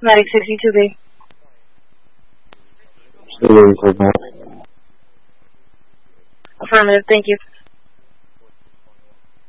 Matic 62B. Still waiting for that. Affirmative, thank you.